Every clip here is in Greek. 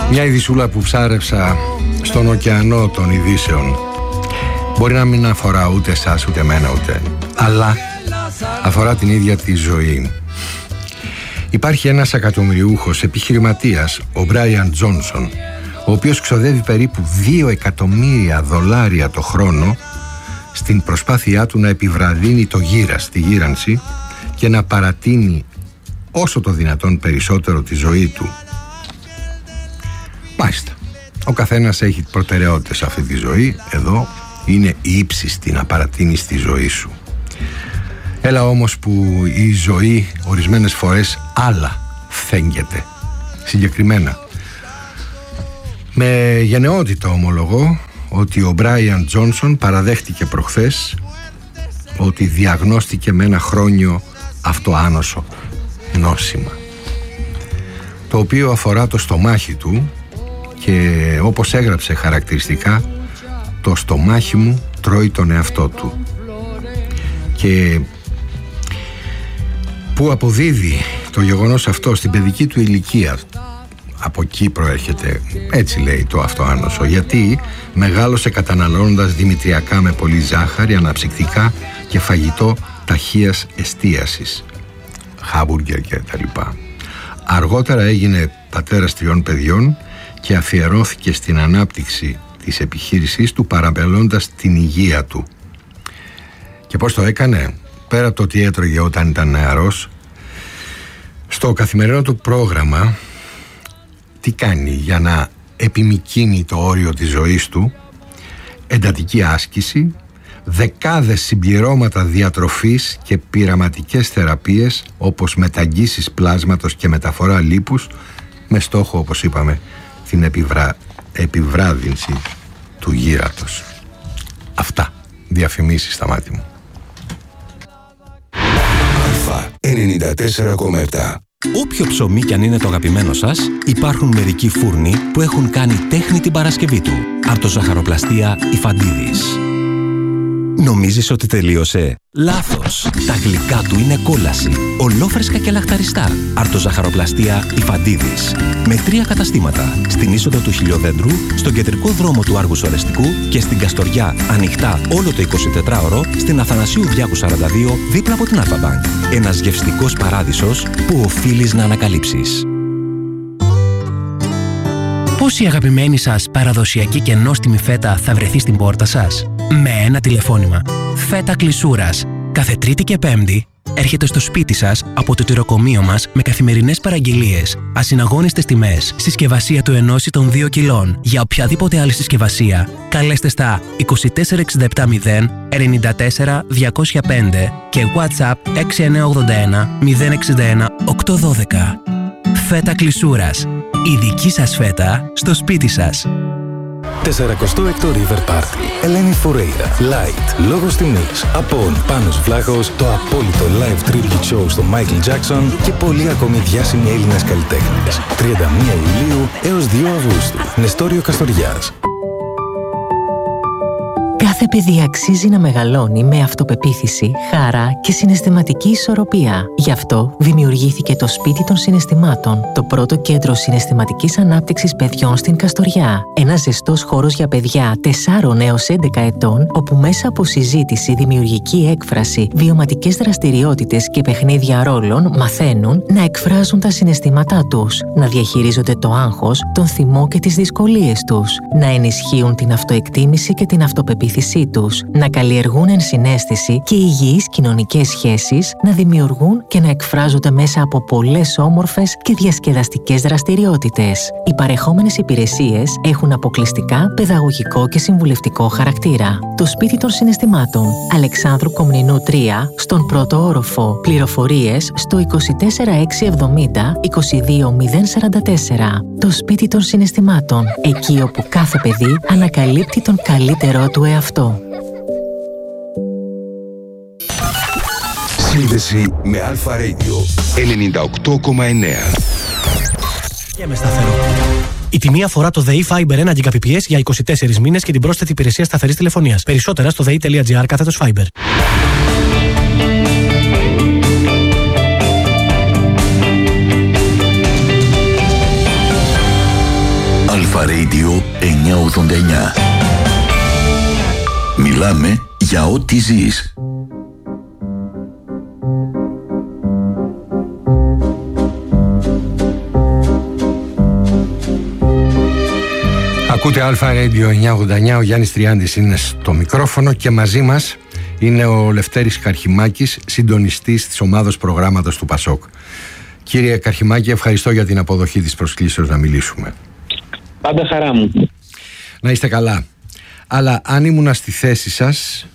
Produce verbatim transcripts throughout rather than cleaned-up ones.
Μια ειδησούλα που ψάρεψα στον ωκεανό των ειδήσεων. Μπορεί να μην αφορά ούτε εσάς, ούτε εμένα, ούτε, αλλά αφορά την ίδια τη ζωή. Υπάρχει ένας εκατομμυριούχος επιχειρηματίας, ο Μπράιαν Τζόνσον, ο οποίος ξοδεύει περίπου δύο εκατομμύρια δολάρια το χρόνο στην προσπάθειά του να επιβραδύνει το γύρας, τη γύρανση, και να παρατείνει όσο το δυνατόν περισσότερο τη ζωή του. Μάλιστα, ο καθένας έχει προτεραιότητες σε αυτή τη ζωή. Εδώ είναι ύψιστη να παρατείνεις τη ζωή σου. Έλα όμως που η ζωή ορισμένες φορές άλλα φέγγεται. Συγκεκριμένα, με γενναιότητα ομολογώ ότι ο Μπράιαν Τζόνσον παραδέχτηκε προχθές ότι διαγνώστηκε με ένα χρόνιο αυτοάνωσο νόσημα, το οποίο αφορά το στομάχι του, και όπως έγραψε χαρακτηριστικά, το στομάχι μου τρώει τον εαυτό του. Και που αποδίδει το γεγονός αυτό στην παιδική του ηλικία. Από εκεί προέρχεται, έτσι λέει, το αυτοάνωσο, γιατί μεγάλωσε καταναλώνοντας δημητριακά με πολύ ζάχαρη, αναψυκτικά και φαγητό ταχείας εστίασης, χάμπουργκερ και τα λοιπά. Αργότερα έγινε πατέρας τριών παιδιών και αφιερώθηκε στην ανάπτυξη της επιχείρησής του, παραμελώντας την υγεία του. Και πώς το έκανε? Πέρα από το τι έτρωγε όταν ήταν νεαρός, στο καθημερινό του πρόγραμμα τι κάνει για να επιμικρύνει το όριο της ζωής του? Εντατική άσκηση, δεκάδες συμπληρώματα διατροφής και πειραματικές θεραπείες, όπως μεταγγίσεις πλάσματος και μεταφορά λίπους, με στόχο, όπως είπαμε, την επιβρά... επιβράδυνση του γύρατος. Αυτά διαφημίσεις στα μάτια μου. Αλφα ενενήντα τέσσερα κόμμα επτά. Όποιο ψωμί κι αν είναι το αγαπημένο σας, υπάρχουν μερικοί φούρνοι που έχουν κάνει τέχνη την Παρασκευή του. Αρτοζαχαροπλαστεία Ιφαντίδης. Νομίζεις ότι τελείωσε? Λάθος! Τα γλυκά του είναι κόλαση. Ολόφρεσκα και λαχταριστά. Αρτοζαχαροπλαστεία Ιφαντίδης. Με τρία καταστήματα. Στην είσοδο του Χιλιοδέντρου, στον κεντρικό δρόμο του Άργους Ορεστικού και στην Καστοριά, ανοιχτά όλο το εικοσιτετράωρο, στην Αθανασίου Διάκου σαράντα δύο, δίπλα από την Αλφα-Μπανκ. Ένας γευστικός παράδεισος που οφείλεις να ανακαλύψεις. Πώς η αγαπημένη σας παραδοσιακή και νόστιμη φέτα θα βρεθεί στην πόρτα σας? Με ένα τηλεφώνημα. Φέτα Κλεισούρας. Κάθε Τρίτη και Πέμπτη έρχεται στο σπίτι σας από το τυροκομείο μας με καθημερινές παραγγελίες, ασυναγώνιστες τιμές, συσκευασία του ενός ή των δύο κιλών. Για οποιαδήποτε άλλη συσκευασία, καλέστε στα είκοσι τέσσερα εξήντα επτά μηδέν ενενήντα τέσσερα διακόσια πέντε και WhatsApp έξι εννιά ογδόντα ένα μηδέν εξήντα ένα οκτακόσια δώδεκα. Φέτα Κλεισούρας. Η δική σας φέτα στο σπίτι σας. σαράντα έκτο River Party. Ελένη Φουρέιρα. Light. Λόγος τιμής. Απόν. Πάνος Βλάχος. Το απόλυτο live tribute show στο Michael Jackson και πολλοί ακόμη διάσημοι Έλληνες καλλιτέχνες. τριάντα μία Ιουλίου έως δύο Αυγούστου. Νεστόριο Καστοριάς. Κάθε παιδί αξίζει να μεγαλώνει με αυτοπεποίθηση, χαρά και συναισθηματική ισορροπία. Γι' αυτό δημιουργήθηκε το Σπίτι των Συναισθημάτων, το πρώτο κέντρο συναισθηματικής ανάπτυξης παιδιών στην Καστοριά. Ένας ζεστός χώρος για παιδιά τεσσάρων έως έντεκα ετών, όπου μέσα από συζήτηση, δημιουργική έκφραση, βιωματικές δραστηριότητες και παιχνίδια ρόλων μαθαίνουν να εκφράζουν τα συναισθήματά τους, να διαχειρίζονται το άγχος, τον θυμό και τις δυσκολίες τους, να ενισχύουν την αυτοεκτίμηση και την αυτοπεποίθηση τους, να καλλιεργούν ενσυναίσθηση και υγιείς κοινωνικές σχέσεις, να δημιουργούν και να εκφράζονται μέσα από πολλές όμορφες και διασκεδαστικές δραστηριότητες. Οι παρεχόμενες υπηρεσίες έχουν αποκλειστικά παιδαγωγικό και συμβουλευτικό χαρακτήρα. Το Σπίτι των Συναισθημάτων, Αλεξάνδρου Κομνηνού τρία, στον πρώτο όροφο. Πληροφορίες στο είκοσι τέσσερα έξι εβδομήντα είκοσι δύο μηδέν σαράντα τέσσερα. Το Σπίτι των Συναισθημάτων, εκεί όπου κάθε παιδί ανακαλύπτει τον καλύτερό του εαυτό. Σύνδεση με Αλφα Radio ενενήντα οκτώ κόμμα εννέα. Και με σταθερό. Η τιμή αφορά το ΔΕΗ Fiber ένα Gbps για είκοσι τέσσερις μήνες και την πρόσθετη υπηρεσία σταθερής τηλεφωνίας. Περισσότερα στο δei.gr κάθετος Fiber. Radio εννιακόσια ογδόντα εννιά. Μιλάμε για ό,τι ζεις. Ακούτε Αλφα Radio εννιακόσια ογδόντα εννιά, ο Γιάννης Τριάντης είναι στο μικρόφωνο και μαζί μας είναι ο Λευτέρης Καρχημάκης, συντονιστής της ομάδος προγράμματος του Πασόκ. Κύριε Καρχημάκη, ευχαριστώ για την αποδοχή της προσκλήσεως να μιλήσουμε. Πάντα χαρά μου. Να είστε καλά. Αλλά αν ήμουνα στη θέση σας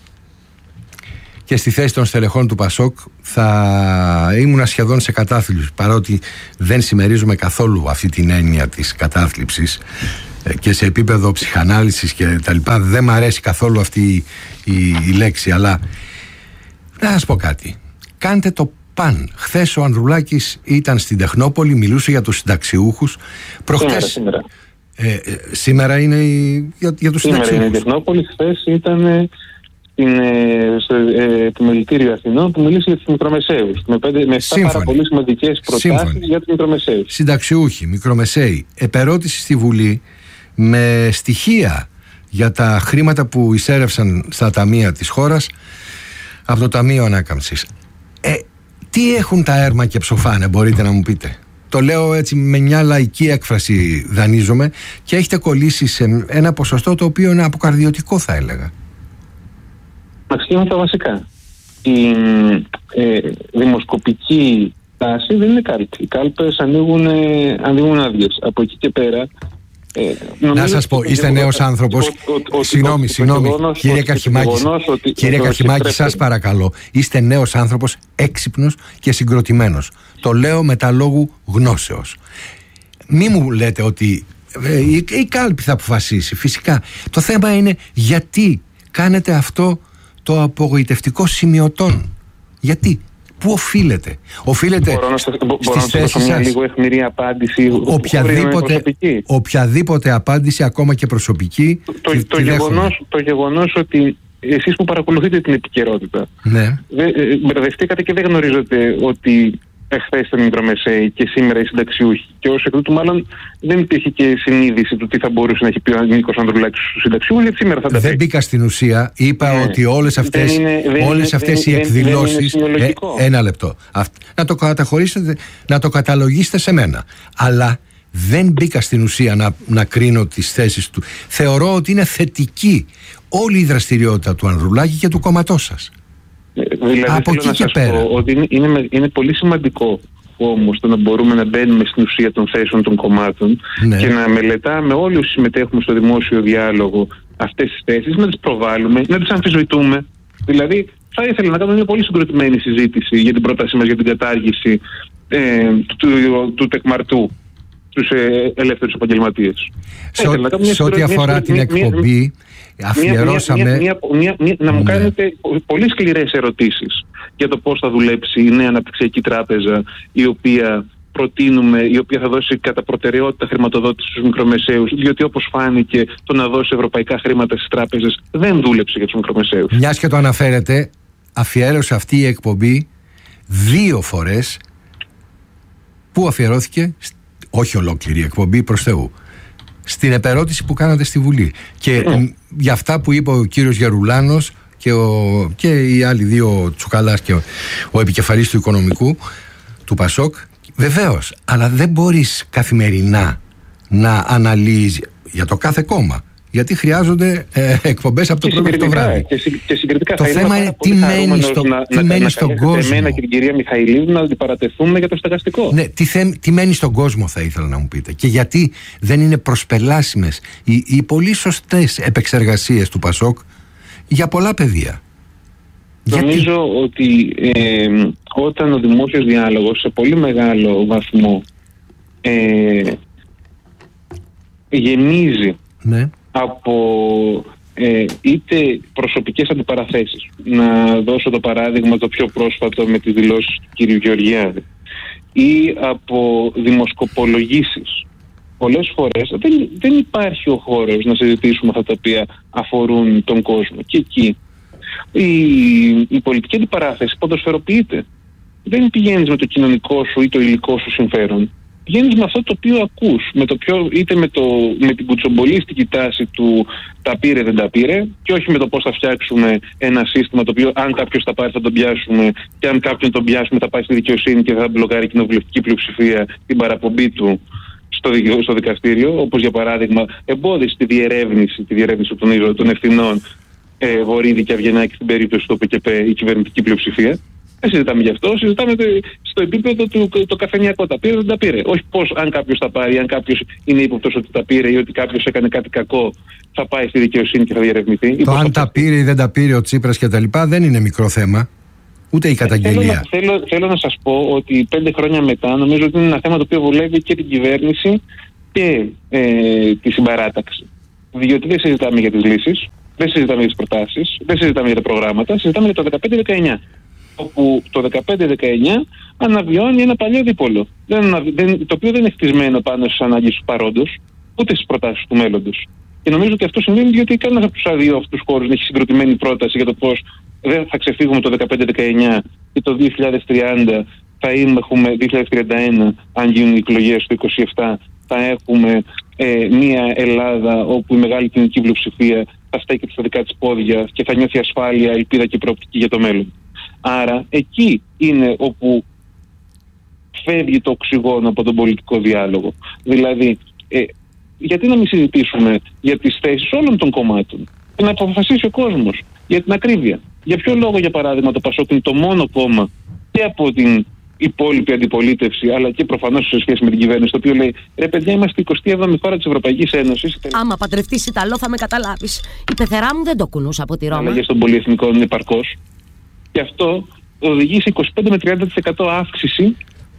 και στη θέση των στελεχών του Πασόκ, θα ήμουνα σχεδόν σε κατάθλιψη, παρότι δεν συμμερίζομαι καθόλου αυτή την έννοια της κατάθλιψης και σε επίπεδο ψυχανάλυσης και τα λοιπά. Δεν μ' αρέσει καθόλου αυτή η, η λέξη, αλλά να σας πω κάτι. Κάντε το παν. Χθες ο Ανδρουλάκης ήταν στην Τεχνόπολη, μιλούσε για τους συνταξιούχους. Προχτές, σήμερα, σήμερα. Ε, ε, σήμερα είναι η, για, για τους σήμερα συνταξιούχους. Σήμερα είναι η Τεχνόπολη, χθες ήταν στην, στο ε, Επιμελητήριο Αθηνών που μιλήσει για τους μικρομεσαίους. Με, πέντε, με εφτά πάρα πολύ σημαντικές προτάσεις για τους μικρομεσαίους. Συνταξιούχοι, μικρομεσαίοι. Επερώτηση στη Βουλή με στοιχεία για τα χρήματα που εισέρευσαν στα ταμεία της χώρας από το Ταμείο Ανάκαμψης. Ε, τι έχουν τα έρμα και ψοφάνε, μπορείτε να μου πείτε? Το λέω έτσι με μια λαϊκή έκφραση, δανείζομαι, και έχετε κολλήσει σε ένα ποσοστό το οποίο είναι αποκαρδιωτικό, θα έλεγα. Να ξεκινήσουμε τα βασικά. Η ε, δημοσκοπική τάση δεν είναι κάλπη. Οι κάλπες ανοίγουν, ε, ανοίγουν άδειες. Από εκεί και πέρα. Ε, να σας πω, είστε νέος άνθρωπος. Συγγνώμη, συγγνώμη, κύριε Καρχημάκη, κύριε Καρχημάκη, σας παρακαλώ. Είστε νέος άνθρωπος, έξυπνος και συγκροτημένος. Το λέω με τα λόγου γνώσεως. Μη μου λέτε ότι ε, η, η κάλπη θα αποφασίσει. Φυσικά. Το θέμα είναι γιατί κάνετε αυτό το απογοητευτικό σημειωτόν. Γιατί? Πού οφείλεται? Οφείλεται μπορώ στις να σας δώσω μια λίγο αιχμηρή απάντηση. Οποιαδήποτε, οποιαδήποτε απάντηση, ακόμα και προσωπική. Το, το, το, γεγονός, το γεγονός ότι εσείς που παρακολουθείτε την επικαιρότητα, ναι, μπερδευτήκατε και δεν γνωρίζετε ότι εχθές ήταν οι μικρομεσαίοι και σήμερα οι συνταξιούχοι. Και ως εκ τούτου, μάλλον δεν υπήρχε και συνείδηση του τι θα μπορούσε να έχει πει ο Νίκος Ανδρουλάκης στους συνταξιούχους, γιατί σήμερα θα τα πει. Δεν μπήκα στην ουσία. Είπα ναι. ότι όλες αυτές, είναι, όλες αυτές είναι, οι εκδηλώσεις. Ε, ένα λεπτό. Αυτ, να το καταχωρήσετε, να το καταλογίσετε σε μένα. Αλλά δεν μπήκα στην ουσία να, να κρίνω τις θέσεις του. Θεωρώ ότι είναι θετική όλη η δραστηριότητα του Ανδρουλάκη και του κόμματός σας. Δηλαδή από θέλω εκεί να και σας πέρα. πω ότι είναι, είναι, είναι πολύ σημαντικό όμως το να μπορούμε να μπαίνουμε στην ουσία των θέσεων των κομμάτων, ναι, και να μελετάμε όλοι όσοι συμμετέχουμε στο δημόσιο διάλογο αυτές τις θέσεις, να τις προβάλλουμε, να τις αμφισβητούμε. Δηλαδή θα ήθελα να κάνουμε μια πολύ συγκροτημένη συζήτηση για την πρότασή μας για την κατάργηση ε, του, του, του τεκμαρτού στους ε, ελεύθερους επαγγελματίες. Σε ό,τι αφορά μια, την μια, εκπομπή, μια, αφιερώσαμε... Μια, μια, μια, μια, να μου κάνετε ναι. πολύ σκληρές ερωτήσεις για το πώς θα δουλέψει η νέα αναπτυξιακή τράπεζα, η οποία προτείνουμε, η οποία θα δώσει κατά προτεραιότητα χρηματοδότηση στους μικρομεσαίους, διότι όπως φάνηκε, το να δώσει ευρωπαϊκά χρήματα στις τράπεζες δεν δούλεψε για τους μικρομεσαίους. Μιας και το αναφέρετε, αφιέρωσε αυτή η εκπομπή δύο φορές. Πού αφιερώθηκε? Όχι ολόκληρη η εκπομπή, προς Θεού. Στην επερώτηση που κάνατε στη Βουλή. Και mm. για αυτά που είπε ο κύριος Γερουλάνος και, ο, και οι άλλοι δύο, ο Τσουκαλάς και ο, ο επικεφαλής του Οικονομικού του Πασόκ, βεβαίως, αλλά δεν μπορείς καθημερινά να αναλύεις για το κάθε κόμμα. Γιατί χρειάζονται ε, εκπομπές από το πρωί μέχρι το βράδυ. Και, συ, και συγκριτικά το θα θέμα είναι τι μένει, στο, να, τι να, μένει να, στον να, κόσμο. Εμένα και την κυρία Μιχαηλίδου να αντιπαρατεθούμε για το στεγαστικό. Ναι, τι, θε, τι μένει στον κόσμο, θα ήθελα να μου πείτε. Και γιατί δεν είναι προσπελάσιμες οι, οι πολύ σωστές επεξεργασίες του Πασόκ για πολλά πεδία. Νομίζω γιατί? ότι ε, όταν ο δημόσιος διάλογος σε πολύ μεγάλο βαθμό ε, γεμίζει, ναι, από ε, είτε προσωπικές αντιπαραθέσεις. Να δώσω το παράδειγμα το πιο πρόσφατο με τις δηλώσεις του κ. Γεωργιάδη, ή από δημοσκοπολογήσεις. Πολλές φορές δεν, δεν υπάρχει ο χώρος να συζητήσουμε αυτά τα οποία αφορούν τον κόσμο. Και εκεί η, η πολιτική αντιπαράθεση ποδοσφαιροποιείται. Δεν πηγαίνεις με το κοινωνικό σου ή το υλικό σου συμφέρον. πηγαίνεις με αυτό το οποίο ακούς, με το πιο, είτε με, το, με την κουτσομπολίστικη τάση του τα πήρε δεν τα πήρε, και όχι με το πώς θα φτιάξουμε ένα σύστημα το οποίο αν κάποιος τα πάρει θα τον πιάσουμε, και αν κάποιον τον πιάσουμε θα πάει στη δικαιοσύνη και θα μπλοκάρει η κοινοβουλευτική πλειοψηφία την παραπομπή του στο, στο δικαστήριο, όπως για παράδειγμα εμπόδισε τη διερεύνηση, τη διερεύνηση των, των ευθυνών ε, Βορίδη και Αυγενάκη στην περίπτωση του ΠΚΠ η κυβερνητική πλειοψηφία. Δεν συζητάμε γι' αυτό, συζητάμε στο επίπεδο του το καφενιακό. Τα πήρε, δεν τα πήρε. Όχι πώς αν κάποιος τα πάρει, αν κάποιος είναι ύποπτος ότι τα πήρε ή ότι κάποιος έκανε κάτι κακό, θα πάει στη δικαιοσύνη και θα διερευνηθεί. Το αν τα πήρε ή δεν τα πήρε ο Τσίπρας και τα λοιπά δεν είναι μικρό θέμα. Ούτε η καταγγελία. Θέλω, θέλω, θέλω να σας πω ότι πέντε χρόνια μετά νομίζω ότι είναι ένα θέμα το οποίο βολεύει και την κυβέρνηση και ε, τη συμπαράταξη. Διότι δεν συζητάμε για τις λύσεις, δεν συζητάμε για τις προτάσεις, δεν συζητάμε για τα προγράμματα, συζητάμε για το δεκαπέντε δεκαεννιά. Όπου το δεκαπέντε δεκαεννιά αναβιώνει ένα παλιό δίπολο. Δεν, δεν, το οποίο δεν είναι χτισμένο πάνω στις ανάγκες του παρόντος, ούτε στις προτάσεις του μέλλοντος. Και νομίζω ότι αυτό συμβαίνει διότι κανένας από τους δύο αυτούς χώρους δεν έχει συγκροτημένη πρόταση για το πώς δεν θα ξεφύγουμε το δεκαπέντε δεκαεννιά και το δύο χιλιάδες τριάντα θα έχουμε, δύο χιλιάδες τριάντα ένα, αν γίνουν οι εκλογές το είκοσι επτά, θα έχουμε ε, μια Ελλάδα όπου η μεγάλη κοινωνική πλειοψηφία θα στέκεται στα δικά της πόδια και θα νιώθει ασφάλεια, ελπίδα και προοπτική για το μέλλον. Άρα εκεί είναι όπου φεύγει το οξυγόνο από τον πολιτικό διάλογο. Δηλαδή, ε, γιατί να μην συζητήσουμε για τις θέσεις όλων των κομμάτων και να αποφασίσει ο κόσμος για την ακρίβεια. Για ποιο λόγο, για παράδειγμα, το ΠΑΣΟΚ είναι το μόνο κόμμα και από την υπόλοιπη αντιπολίτευση, αλλά και προφανώς σε σχέση με την κυβέρνηση, το οποίο λέει ρε παιδιά, είμαστε η εικοστή έβδομη χώρα της Ευρωπαϊκής Ένωσης. Άμα παντρευτείς Ιταλό θα με καταλάβεις. Η πεθερά μου δεν το κουνούσα από τη Ρώμα. Αλλαγές των πολυεθνικών είναι επαρκώς. Και αυτό οδηγεί σε είκοσι πέντε με τριάντα τοις εκατό αύξηση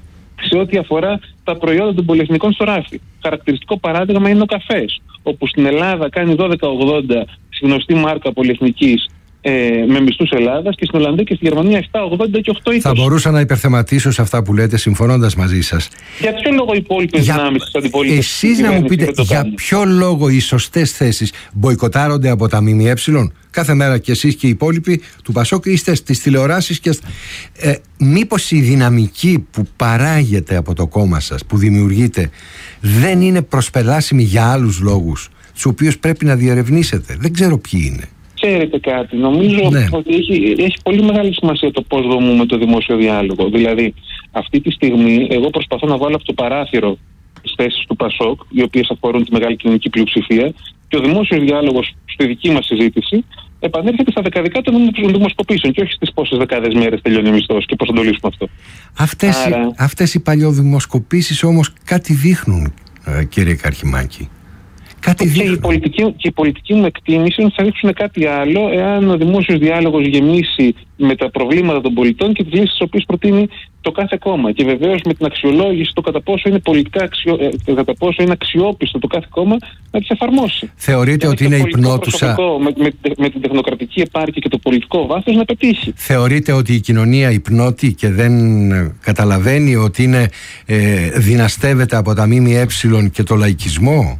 σε ό,τι αφορά τα προϊόντα των πολυεθνικών στο ράφι. Χαρακτηριστικό παράδειγμα είναι ο καφές, όπου στην Ελλάδα κάνει δώδεκα ογδόντα στη γνωστή μάρκα πολυεθνικής ε, με μισθούς Ελλάδας, και στην Ολλανδία και στη Γερμανία επτά ογδόντα και οκτώ είκοσι. Θα μπορούσα να υπερθεματίσω σε αυτά που λέτε, συμφωνώντας μαζί σας. Για ποιο λόγο οι υπόλοιπες για... δυνάμεις της αντιπολίτευσης. Εσείς να μου πείτε, για ποιο λόγο οι σωστές θέσεις μποϊκοτάρονται από τα ΜΜΕ? Κάθε μέρα και εσείς και οι υπόλοιποι του ΠΑΣΟΚ είστε στις τηλεοράσεις και ε, μήπως η δυναμική που παράγεται από το κόμμα σας, που δημιουργείται, δεν είναι προσπελάσιμη για άλλους λόγους, τους οποίους πρέπει να διερευνήσετε? Δεν ξέρω ποιοι είναι. Ξέρετε κάτι, νομίζω ναι. ότι έχει, έχει πολύ μεγάλη σημασία το πώς δομούμε το δημόσιο διάλογο. Δηλαδή, αυτή τη στιγμή εγώ προσπαθώ να βάλω από το παράθυρο τις θέσεις του ΠΑΣΟΚ, οι οποίες αφορούν τη μεγάλη κοινωνική πλειοψηφία, και ο δημόσιος διάλογος στη δική μας συζήτηση επανέρχεται στα δεκαδικά των δημοσκοπήσεων και όχι στις πόσες δεκάδες μέρες τελειώνει ο μισθός και πώς θα το λύσουμε αυτό. Αυτές, Άρα... αυτές οι παλιοδημοσκοπήσεις όμως κάτι δείχνουν, κύριε Καρχιμάκη. Κάτι και, η πολιτική, και η πολιτική μου εκτίμηση θα δείξουν κάτι άλλο εάν ο δημόσιος διάλογος γεμίσει με τα προβλήματα των πολιτών και τις λύσεις τις οποίες προτείνει το κάθε κόμμα. Και βεβαίως με την αξιολόγηση το κατά πόσο είναι πολιτικά αξιο, ε, κατά πόσο είναι αξιόπιστο το κάθε κόμμα να τις εφαρμόσει. Θεωρείτε ότι είναι υπνότουσα. Με, με, με την τεχνοκρατική επάρκεια και το πολιτικό βάθος να πετύχει. Θεωρείτε ότι η κοινωνία υπνώτη και δεν καταλαβαίνει ότι είναι ε, δυναστεύεται από τα ΜΜΕ και το λαϊκισμό?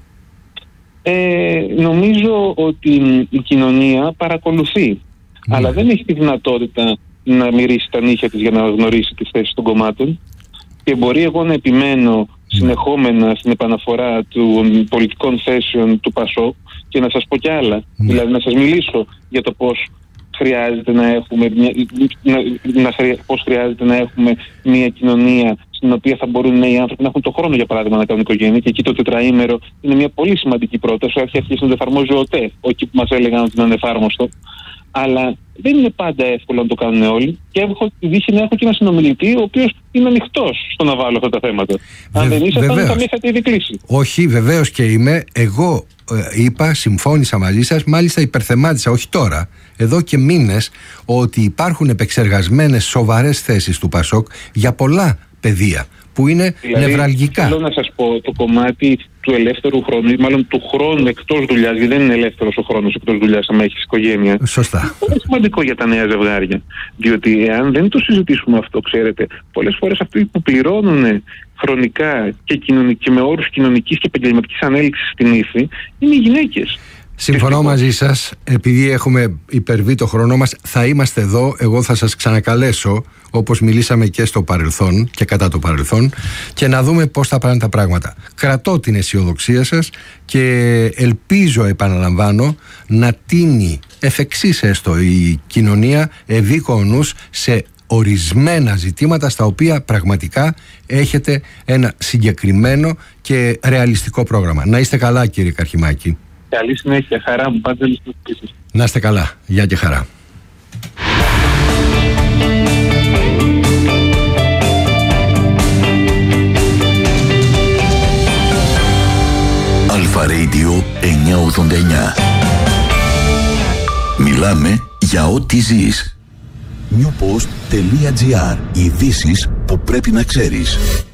Ε, νομίζω ότι η κοινωνία παρακολουθεί, mm. αλλά δεν έχει τη δυνατότητα να μυρίσει τα νύχια της για να γνωρίσει τις θέσεις των κομμάτων, και μπορεί εγώ να επιμένω συνεχόμενα στην επαναφορά των πολιτικών θέσεων του ΠΑΣΟΚ και να σας πω κι άλλα, mm. δηλαδή να σας μιλήσω για το πώς χρειάζεται να έχουμε μια, να, να, πώς χρειάζεται να έχουμε μια κοινωνία στην οποία θα μπορούν νέοι άνθρωποι να έχουν το χρόνο, για παράδειγμα, να κάνουν οικογένεια. Και εκεί το τετραήμερο είναι μια πολύ σημαντική πρόταση. Έχει αρχίσει να το εφαρμόζει ο ΟΤΕ, εκεί που μας έλεγαν ότι είναι ανεφάρμοστο. Αλλά δεν είναι πάντα εύκολο να το κάνουν όλοι. Και έχω τη τύχη να έχω και ένα συνομιλητή, ο οποίος είναι ανοιχτός στο να βάλω αυτά τα θέματα. Βε, Αν δεν ήσασταν, θα με είχατε ήδη κλείσει. Όχι, βεβαίως και είμαι. Εγώ ε, είπα, συμφώνησα μαζί σας, μάλιστα υπερθεμάτισα, όχι τώρα, εδώ και μήνες, ότι υπάρχουν επεξεργασμένες σοβαρές θέσεις του ΠΑΣΟΚ για πολλά παιδεία που είναι δηλαδή, νευραλγικά. Θέλω να σας πω, το κομμάτι του ελεύθερου χρόνου, ή μάλλον του χρόνου εκτός δουλειάς, γιατί δεν είναι ελεύθερος ο χρόνος εκτός δουλειάς, άμα έχεις οικογένεια. Σωστά. Είναι σημαντικό για τα νέα ζευγάρια. Διότι εάν δεν το συζητήσουμε αυτό, ξέρετε, πολλές φορές αυτοί που πληρώνουν χρονικά και, κοινωνικ, και με όρους κοινωνικής και επαγγελματικής ανέλυξης στην ύφη είναι οι γυναίκες. Συμφωνώ μαζί σας. Επειδή έχουμε υπερβεί το χρόνο μας, θα είμαστε εδώ. Εγώ θα σας ξανακαλέσω, όπως μιλήσαμε και στο παρελθόν και κατά το παρελθόν, και να δούμε πώς θα πάνε τα πράγματα. Κρατώ την αισιοδοξία σας και ελπίζω, επαναλαμβάνω, να τίνει εφ' εξής έστω η κοινωνία ευήκονους σε ορισμένα ζητήματα στα οποία πραγματικά έχετε ένα συγκεκριμένο και ρεαλιστικό πρόγραμμα. Να είστε καλά, κύριε Καρχημάκη. Καλή συνέχεια, χαρά μου, πάτε όλες τις πίσεις. Να είστε καλά, γεια και χαρά. Αλφα Radio εννιακόσια ογδόντα εννιά. Μιλάμε για ό,τι ζεις. newpost.gr. Ειδήσεις που πρέπει να ξέρεις.